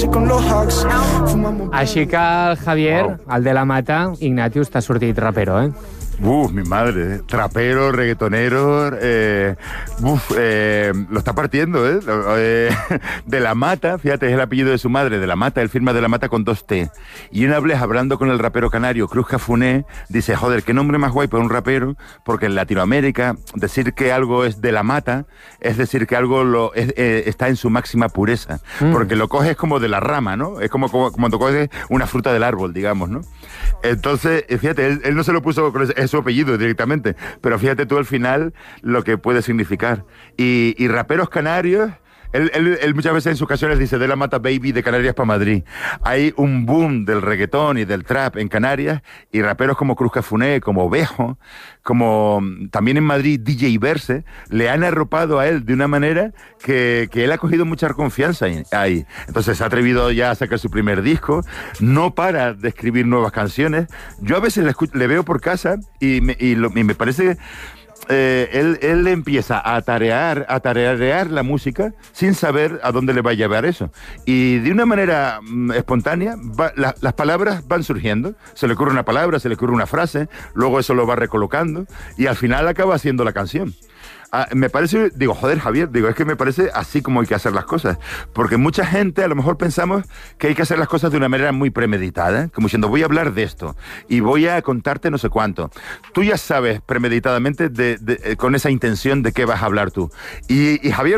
noche con los hacks. Fumamos... Així que el Javier, el de la Mata, Ignatius, t'ha sortit rapero, eh? Mi madre, trapero, reggaetonero, lo está partiendo, De la Mata, fíjate, es el apellido de su madre, de la Mata, él firma de la Mata con 2 T. Y una vez hablando con el rapero canario Cruz Cafuné, dice, joder, qué nombre más guay para un rapero, porque en Latinoamérica decir que algo es de la Mata es decir que algo está en su máxima pureza, porque lo coges como de la rama, ¿no? Es como cuando coges una fruta del árbol, digamos, ¿no? Entonces, fíjate, él no se lo puso con su apellido directamente, pero fíjate tú al final lo que puede significar. Y raperos canarios, él muchas veces en sus canciones dice de la Mata Baby, de Canarias para Madrid. Hay un boom del reggaetón y del trap en Canarias, y raperos como Cruz Cafuné, como Ovejo, como también en Madrid DJ Verse, le han arropado a él de una manera que él ha cogido mucha confianza ahí. Entonces se ha atrevido ya a sacar su primer disco, no para de escribir nuevas canciones. Yo a veces le veo por casa y me parece... él empieza a tararear la música sin saber a dónde le va a llevar eso. Y de una manera espontánea, las palabras van surgiendo. Se le ocurre una palabra, se le ocurre una frase, luego eso lo va recolocando y al final acaba haciendo la canción. Me parece, digo, joder, Javier, es que me parece así como hay que hacer las cosas. Porque mucha gente, a lo mejor pensamos que hay que hacer las cosas de una manera muy premeditada, como diciendo, voy a hablar de esto y voy a contarte no sé cuánto. Tú ya sabes premeditadamente con esa intención de qué vas a hablar tú. Y Javier